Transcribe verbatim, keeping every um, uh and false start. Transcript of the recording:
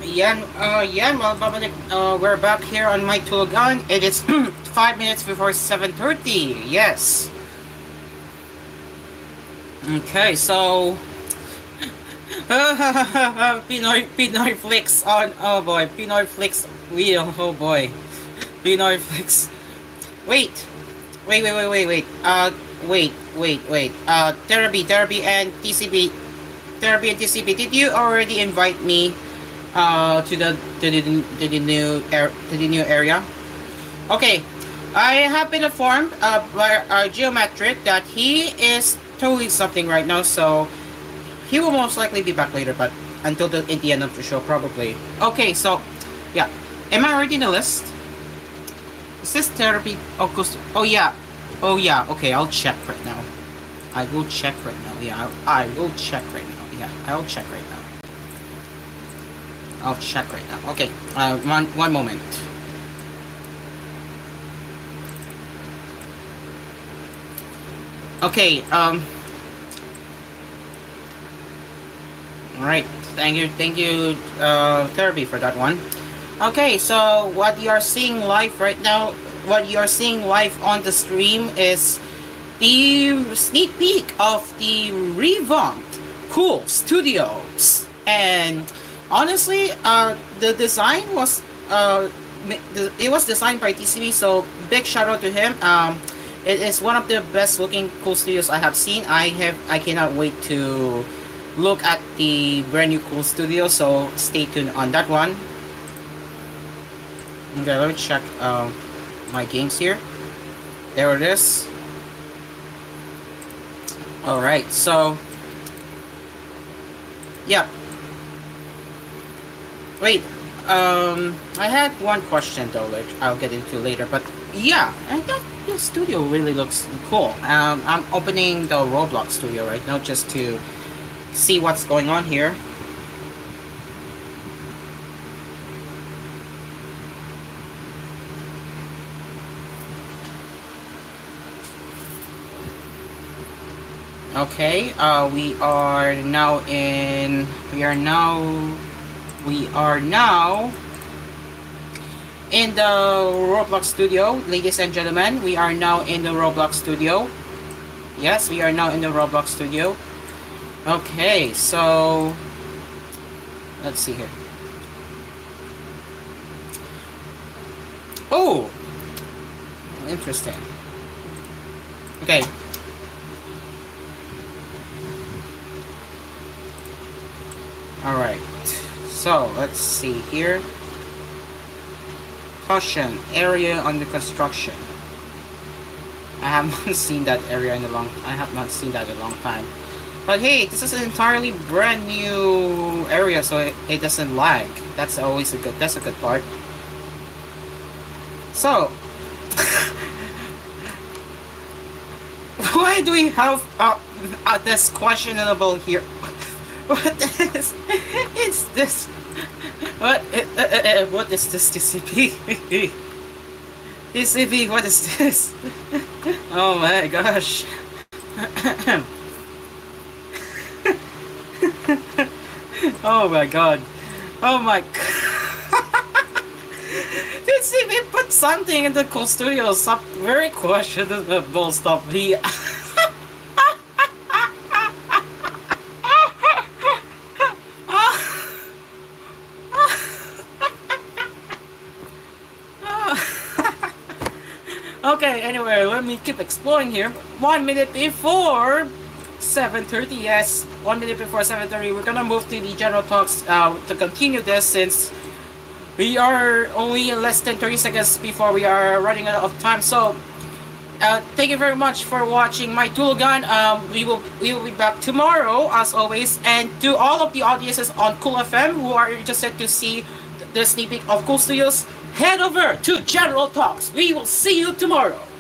Yeah, uh, yeah, well, Babalik, uh, we're back here on my Tulugan. It is five minutes before seven thirty. Yes. Okay, so Pinoy Pinoy flicks on. Oh boy, Pinoy flicks wheel. Oh boy, Pinoy flicks. Wait, wait, wait, wait, wait, wait. Uh, wait, wait, wait. Uh, Therapy, Therapy, and T C B. Therapy and T C B. Did you already invite me? Uh, to the to the to the new air to the new area. Okay, I have been informed uh, by uh, Geometric that he is totally something right now, so he will most likely be back later, but until the, at the end of the show, probably. Okay, so, yeah. Am I already in the list? Is this therapy? Oh, cause, oh yeah. Oh yeah, okay, I'll check right now. I will check right now. Yeah, I, I will check right now. Yeah, I'll check right now. I'll check right now. Okay, uh, one, one moment. Okay, um, alright. Thank you, thank you, uh, Therapy for that one. Okay, so what you are seeing live right now, what you are seeing live on the stream is the sneak peek of the revamped Cool Studios. And honestly, uh, the design was uh, it was designed by T C B, so big shout out to him. Um, it is one of the best looking Cool Studios I have seen. I have I cannot wait to look at the brand new Cool Studio. So stay tuned on that one. Okay, let me check uh, my games here. There it is. Alright, so yeah. Wait, um I had one question though, which I'll get into later, but yeah, I thought the studio really looks cool. Um I'm opening the Roblox studio right now just to see what's going on here. Okay, uh we are now in we are now we are now in the Roblox studio, ladies and gentlemen. We are now in the Roblox studio. Yes, we are now in the Roblox studio. Okay, so let's see here. Oh, interesting. Okay. All right. So let's see here. Caution, area under construction. I have not seen that area in a long. I have not seen that in a long time. But hey, this is an entirely brand new area, so it, it doesn't lag. That's always a good. That's a good part. So, why do we have uh, uh, this questionable here? What is? It's this. What? Uh, uh, uh, what is this T C P? T C P, what is this? Oh my gosh. Oh my god. Oh my god. T C P put something in the Cool Studio. Some very questionable stuff. He. Okay, anyway, let me keep exploring here. One minute before seven thirty, yes. One minute before seven thirty, we're gonna move to the general talks uh, to continue this since we are only less than thirty seconds before we are running out of time. So, uh, thank you very much for watching my Tulugan. Um, we will we will be back tomorrow as always. And to all of the audiences on Cool F M who are interested to see the sneak peek of Cool Studios, head over to General Talks. We will see you tomorrow.